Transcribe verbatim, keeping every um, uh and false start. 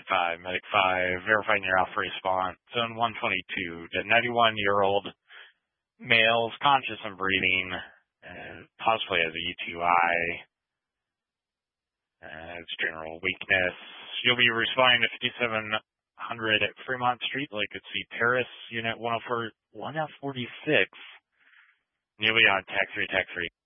five, Medic five, verifying your alpha response. Zone one twenty-two, the ninety-one-year-old males, conscious and breathing, uh, possibly has a U T I. Uh, it's general weakness. You'll be responding to fifty-seven hundred at Fremont Street, Lakewood Terrace, Unit one oh four, one F forty-six. You'll be on tax three, tax three.